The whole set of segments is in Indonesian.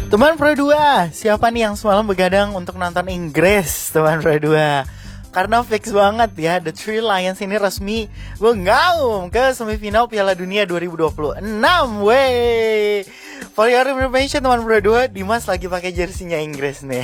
Teman Pro 2, siapa nih yang semalam begadang untuk nonton Inggris, teman Pro 2? Karena fix banget ya, The Three Lions ini resmi bergaum ke semifinal Piala Dunia 2026, wey. For your information, teman Pro 2, Dimas lagi pakai jersinya Inggris nih.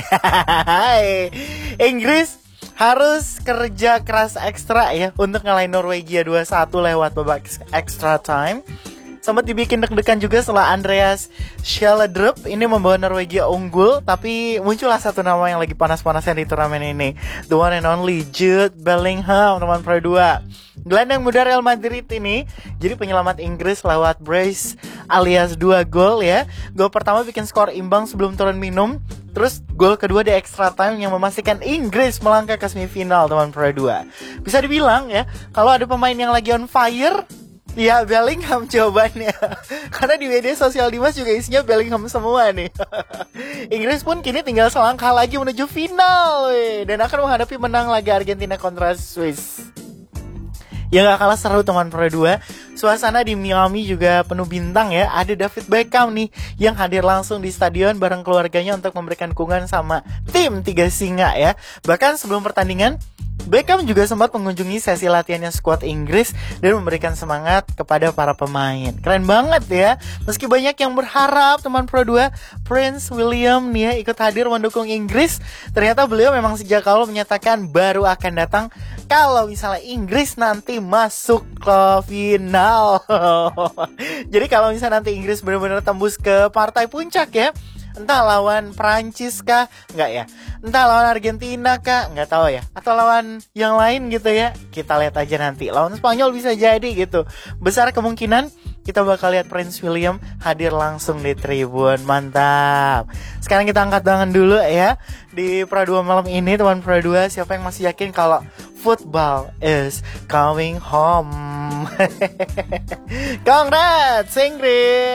Inggris harus kerja keras ekstra ya untuk ngalahin Norwegia 2-1 lewat babak extra time. Sempat dibikin deg-degan juga setelah Andreas Schjelderup ini membawa Norwegia unggul. Tapi muncullah satu nama yang lagi panas-panasnya di turnamen ini, the one and only Jude Bellingham, teman Pro 2. Gelandang muda Real Madrid ini jadi penyelamat Inggris lewat brace alias 2 gol ya. Gol pertama bikin skor imbang sebelum turun minum. Terus gol kedua di extra time yang memastikan Inggris melangkah ke semifinal, teman Pro 2. Bisa dibilang ya, kalau ada pemain yang lagi on fire, ya Bellingham jawabannya. Karena di media sosial Dimas juga isinya Bellingham semua nih. Inggris pun kini tinggal selangkah lagi menuju final, dan akan menghadapi menang laga Argentina kontra Swiss. Ya gak kalah seru, teman Pro 2. Suasana di Miami juga penuh bintang ya. Ada David Beckham nih yang hadir langsung di stadion bareng keluarganya untuk memberikan dukungan sama tim Tiga Singa ya. Bahkan sebelum pertandingan, Beckham juga sempat mengunjungi sesi latihannya skuad Inggris dan memberikan semangat kepada para pemain. Keren banget ya. Meski banyak yang berharap, teman Pro 2, Prince William nih ya ikut hadir mendukung Inggris, ternyata beliau memang sejak awal menyatakan baru akan datang kalau misalnya Inggris nanti masuk ke final. Jadi kalau misalnya nanti Inggris benar-benar tembus ke partai puncak ya, entah lawan Prancis kah? Enggak ya. Entah lawan Argentina kah? Enggak tahu ya. Atau lawan yang lain gitu ya. Kita lihat aja nanti. Lawan Spanyol bisa jadi gitu. Besar kemungkinan kita bakal lihat Prince William hadir langsung di tribun. Mantap. Sekarang kita angkat tangan dulu ya. Di Pro 2 malam ini, teman Pro 2, siapa yang masih yakin kalau football is coming home? Congrats, Inggris!